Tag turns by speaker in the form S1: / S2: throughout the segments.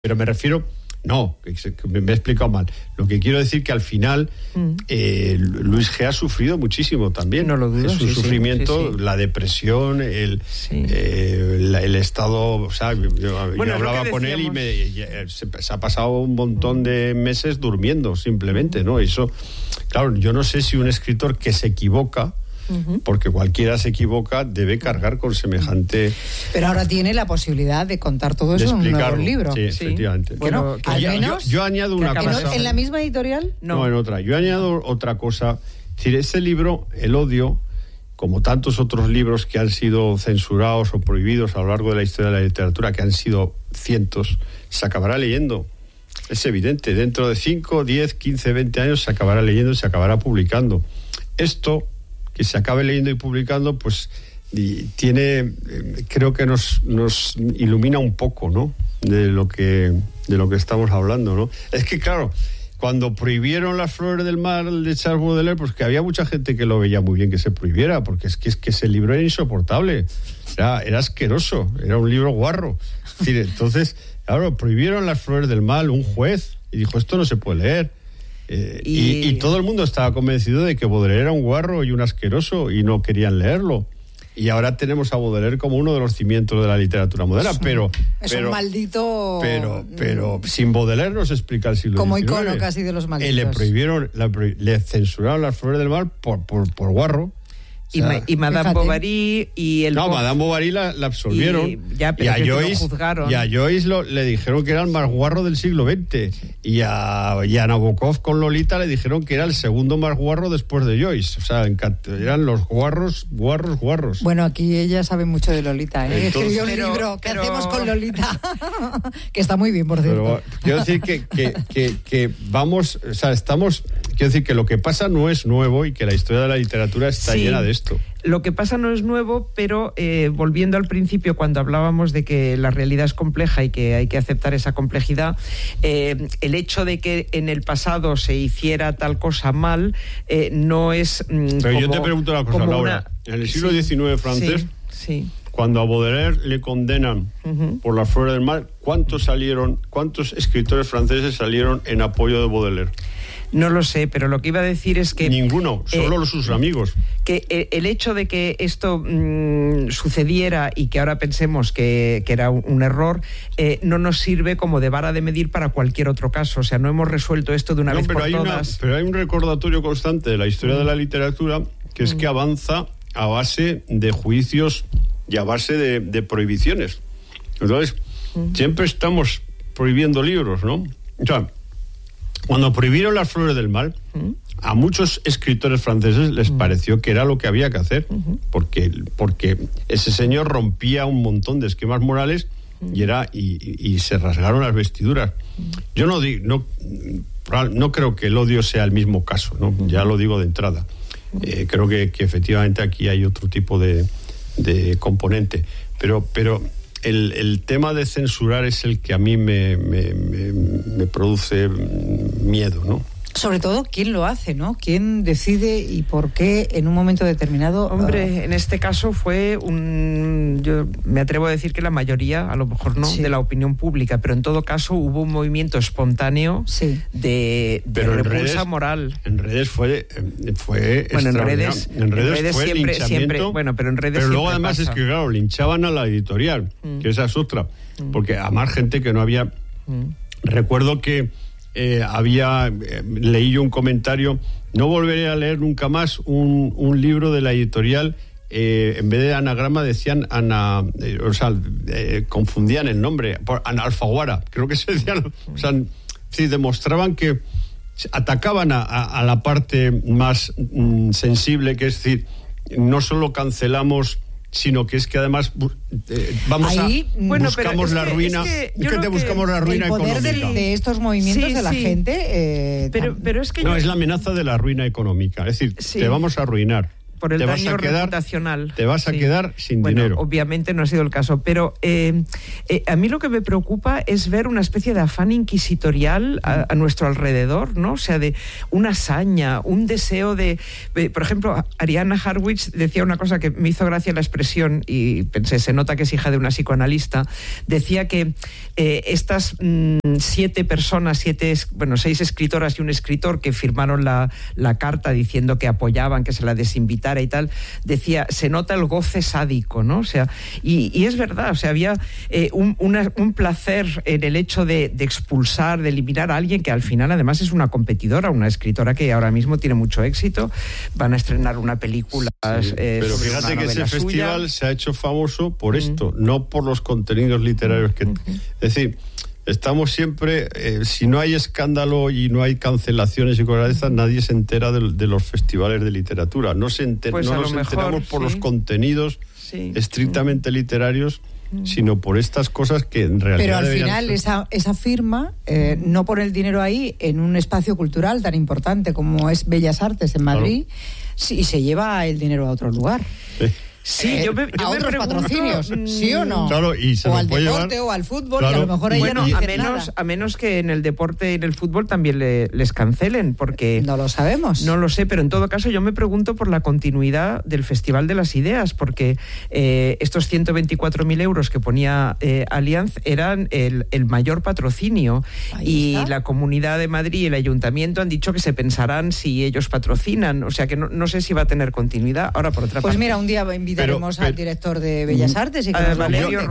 S1: Pero me refiero... No, que me he explicado mal. Lo que quiero decir que al final Luis G. ha sufrido muchísimo también.
S2: No lo dudo.
S1: Su sufrimiento,
S2: sí.
S1: La depresión, el estado... O sea, yo hablaba con él y se ha pasado un montón de meses durmiendo, simplemente, ¿no? Eso, claro, yo no sé si un escritor que se equivoca, porque cualquiera se equivoca, debe cargar con semejante...
S3: Pero ahora tiene la posibilidad de contar todo eso en un nuevo libro.
S1: Sí, efectivamente.
S3: Bueno, al menos...
S1: Yo añado una cosa...
S3: ¿En la misma editorial?
S1: No, en otra. Yo añado otra cosa. Es decir, este libro, El odio, como tantos otros libros que han sido censurados o prohibidos a lo largo de la historia de la literatura, que han sido cientos, se acabará leyendo. Es evidente. Dentro de 5, 10, 15, 20 años se acabará leyendo y se acabará publicando. Esto... que se acabe leyendo y publicando, pues tiene, creo que nos ilumina un poco, ¿no? De lo que estamos hablando, ¿no? Es que claro, cuando prohibieron Las flores del mal de Charles Baudelaire, pues que había mucha gente que lo veía muy bien que se prohibiera, porque es que ese libro era insoportable, era asqueroso, era un libro guarro. Es decir, entonces, claro, prohibieron Las flores del mal, un juez, y dijo, esto no se puede leer. Y todo el mundo estaba convencido de que Baudelaire era un guarro y un asqueroso y no querían leerlo. Y ahora tenemos a Baudelaire como uno de los cimientos de la literatura moderna, pero
S3: un maldito...
S1: Pero sin Baudelaire no se explica el siglo XIX.
S3: Como icono casi de los malditos.
S1: Le censuraron Las flores del mal por guarro.
S2: O sea, y Madame Bovary y el...
S1: No, Madame Bovary la absolvieron. Y a Joyce le dijeron que era el más guarro del siglo XX. Y a Nabokov con Lolita le dijeron que era el segundo más guarro después de Joyce. O sea, eran los guarros.
S3: Bueno, aquí ella sabe mucho de Lolita, ¿eh? Escribió un libro, ¿qué hacemos con Lolita? Que está muy bien, por cierto.
S1: Pero quiero decir que vamos... O sea, estamos... Quiero decir que lo que pasa no es nuevo y que la historia de la literatura está llena de esto.
S2: Lo que pasa no es nuevo, pero volviendo al principio, cuando hablábamos de que la realidad es compleja y que hay que aceptar esa complejidad, el hecho de que en el pasado se hiciera tal cosa mal no es...
S1: pero yo te pregunto una cosa, Laura. En el siglo XIX francés, cuando a Baudelaire le condenan por Las flores del mal, ¿cuántos escritores franceses salieron en apoyo de Baudelaire?
S2: No lo sé, pero lo que iba a decir es que...
S1: Ninguno, solo sus amigos.
S2: Que el hecho de que esto sucediera y que ahora pensemos que era un error, no nos sirve como de vara de medir para cualquier otro caso. O sea, no hemos resuelto esto de una vez por todas.
S1: Pero hay un recordatorio constante de la historia de la literatura, que es que avanza a base de juicios y a base de prohibiciones. Entonces, siempre estamos prohibiendo libros, ¿no? O sea, cuando prohibieron Las flores del mal, a muchos escritores franceses les pareció que era lo que había que hacer, porque ese señor rompía un montón de esquemas morales y se rasgaron las vestiduras. Yo no creo que el odio sea el mismo caso, ¿no? Ya lo digo de entrada. Creo que efectivamente aquí hay otro tipo de componente, pero el tema de censurar es el que a mí me produce miedo, ¿no?
S3: Sobre todo, ¿quién lo hace, no? ¿Quién decide y por qué en un momento determinado?
S2: Hombre, en este caso fue yo me atrevo a decir que la mayoría, a lo mejor no, de la opinión pública, pero en todo caso hubo un movimiento espontáneo de repulsa moral.
S1: En redes fue
S2: bueno, en redes
S1: fue
S2: siempre, bueno, pero en redes
S1: pero luego
S2: siempre
S1: además
S2: pasa.
S1: Es que claro, linchaban a la editorial, que esa es otra, porque además gente que no había... Recuerdo que leí yo un comentario: no volveré a leer nunca más un libro de la editorial, en vez de anagrama decían confundían el nombre por Alfaguara, creo que se decían, o sea, sí, demostraban que atacaban a la parte más sensible, que es decir, no solo cancelamos, sino que es que además buscamos la ruina. Buscamos la ruina económica.
S3: El poder de estos movimientos de la gente...
S2: Pero es que...
S1: No, es la amenaza de la ruina económica. Es decir, te vamos a arruinar.
S2: por el daño reputacional.
S1: Te vas a quedar sin dinero.
S2: Obviamente no ha sido el caso, pero a mí lo que me preocupa es ver una especie de afán inquisitorial a nuestro alrededor, ¿no? O sea, de una hazaña, un deseo de... Por ejemplo, Arianna Harwich decía una cosa que me hizo gracia la expresión, y pensé, se nota que es hija de una psicoanalista, decía que estas 7 personas, 6 escritoras y un escritor que firmaron la carta diciendo que apoyaban que se la desinvitara y tal, decía, se nota el goce sádico, ¿no? O sea, y es verdad, o sea, había un placer en el hecho de expulsar, de eliminar a alguien que al final además es una competidora, una escritora que ahora mismo tiene mucho éxito, van a estrenar una película.
S1: Pero fíjate que ese festival se ha hecho famoso por esto, no por los contenidos literarios que... Es decir, estamos siempre, si no hay escándalo y no hay cancelaciones y cosas de estas, nadie se entera de los festivales de literatura. No nos enteramos por los contenidos estrictamente literarios, sino por estas cosas que en realidad...
S3: Pero al final esa firma no pone el dinero ahí en un espacio cultural tan importante como es Bellas Artes en Madrid, y se lleva el dinero a otro lugar.
S2: Sí, yo me
S3: otros patrocinios, ¿sí o no?
S1: Claro, y se
S3: o al deporte
S1: llevar,
S3: o al fútbol, claro, y a lo mejor ella no dice nada.
S2: A menos que en el deporte y en el fútbol también les cancelen, porque...
S3: No lo sabemos.
S2: No lo sé, pero en todo caso yo me pregunto por la continuidad del Festival de las Ideas, porque estos 124.000 euros que ponía Allianz eran el mayor patrocinio, y la Comunidad de Madrid y el Ayuntamiento han dicho que se pensarán si ellos patrocinan, o sea que no sé si va a tener continuidad. Ahora, por otra parte...
S3: Pues mira, un día invitaremos al director de Bellas Artes y que nos
S2: Valerio.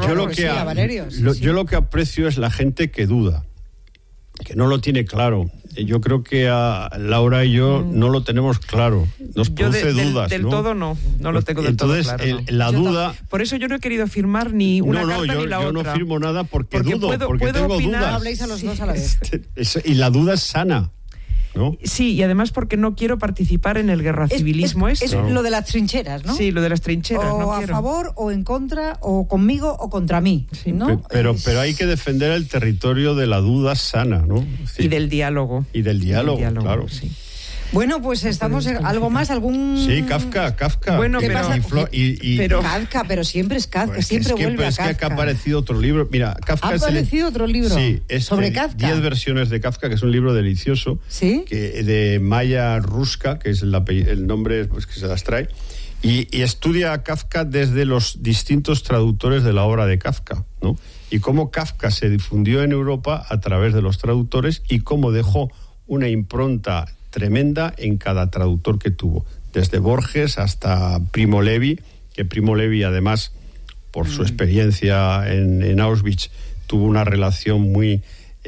S1: Yo lo que aprecio es la gente que duda, que no lo tiene claro. Yo creo que a Laura y yo no lo tenemos claro. Nos produce dudas.
S2: Del todo no lo tengo del
S1: Entonces,
S2: todo claro.
S1: La duda...
S2: Por eso yo no he querido firmar ni una carta ni la otra.
S1: Yo no firmo nada porque dudo,
S2: puedo
S1: tengo
S2: opinar,
S1: dudas.
S3: Habléis a los dos a la vez.
S1: Y la duda es sana, ¿no?
S2: Sí, y además porque no quiero participar en el guerracivilismo
S3: es lo de las trincheras, ¿no?
S2: Sí, lo de las trincheras.
S3: O a favor, o en contra, o conmigo, o contra mí, ¿no?
S1: Pero hay que defender el territorio de la duda sana, ¿no?
S2: Sí. Y del diálogo.
S1: Claro.
S2: Sí.
S3: Bueno, pues estamos en algo más,
S1: Sí, Kafka.
S2: Bueno,
S3: pero Kafka, pero siempre es Kafka,
S1: pues
S3: siempre vuelve a Kafka.
S1: Es que ha aparecido otro libro. Mira, Kafka
S3: ¿Ha aparecido otro libro?
S1: Sí,
S3: sobre Kafka.
S1: 10 versiones de Kafka, que es un libro delicioso.
S3: ¿Sí?
S1: De Maya Ruska, que es el nombre pues, que se las trae. Y estudia a Kafka desde los distintos traductores de la obra de Kafka, ¿no? Y cómo Kafka se difundió en Europa a través de los traductores y cómo dejó una impronta tremenda en cada traductor que tuvo, desde Borges hasta Primo Levi, que Primo Levi además por su experiencia en Auschwitz tuvo una relación muy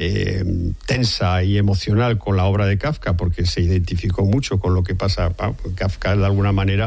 S1: tensa y emocional con la obra de Kafka, porque se identificó mucho con lo que pasa. Kafka de alguna manera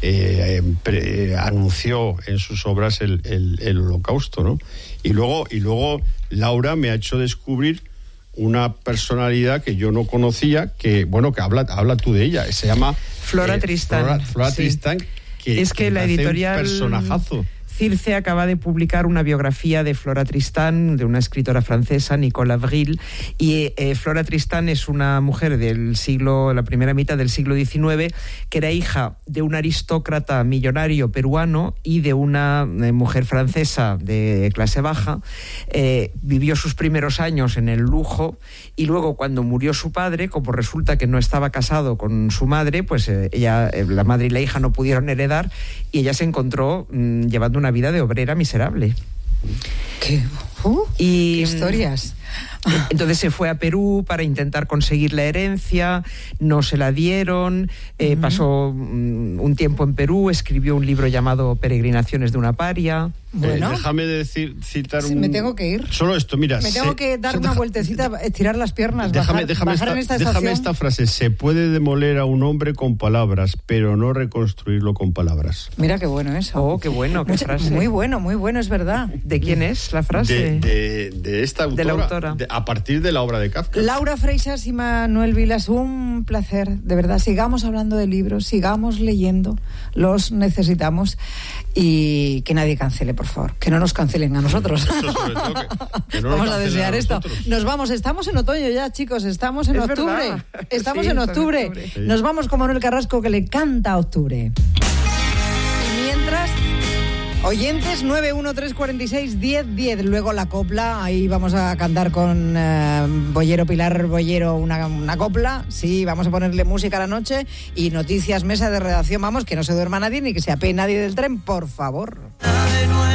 S1: anunció en sus obras el Holocausto, ¿no? Y luego Laura me ha hecho descubrir una personalidad que yo no conocía, que habla tú de ella, se llama
S2: Flora Tristán.
S1: Flora Tristán, que
S2: es que la editorial
S1: un personajazo.
S2: Circe acaba de publicar una biografía de Flora Tristán, de una escritora francesa, Nicole Avril, y Flora Tristán es una mujer la primera mitad del siglo XIX, que era hija de un aristócrata millonario peruano y de una mujer francesa de clase baja. Vivió sus primeros años en el lujo, y luego cuando murió su padre, como resulta que no estaba casado con su madre, pues la madre y la hija no pudieron heredar, y ella se encontró llevando una vida de obrera miserable.
S3: ¿Qué historias?
S2: Entonces se fue a Perú para intentar conseguir la herencia, no se la dieron, pasó un tiempo en Perú, escribió un libro llamado Peregrinaciones de una paria.
S3: Bueno,
S1: déjame citar
S3: me tengo que ir.
S1: Solo esto, mira.
S3: Me tengo que dar una vueltecita, estirar las piernas, bajar
S1: déjame esta frase. Se puede demoler a un hombre con palabras, pero no reconstruirlo con palabras.
S3: Mira qué bueno eso.
S2: Oh, qué bueno, qué frase.
S3: Muy bueno, es verdad.
S2: ¿De quién es la frase?
S1: de esta autora,
S2: de la autora.
S1: A partir de la obra de Kafka.
S3: Laura Freixas y Manuel Vilas, un placer, de verdad. Sigamos hablando de libros, sigamos leyendo, los necesitamos, y que nadie cancele, por favor, que no nos cancelen a nosotros.
S1: Eso sobre todo, que no
S3: vamos
S1: nos
S3: a desear esto.
S1: nosotros.
S3: Nos vamos, estamos en otoño ya, chicos, estamos en octubre.
S2: Verdad.
S3: Estamos
S2: Sí,
S3: en octubre.
S1: Sí.
S3: Nos vamos con Manuel Carrasco, que le canta a octubre. Y mientras, oyentes, 913461010. Luego la copla, ahí vamos a cantar con Bollero, Pilar Bollero, una copla. Sí, vamos a ponerle música a la noche. Y noticias, mesa de redacción. Vamos, que no se duerma nadie ni que se apee nadie del tren, por favor.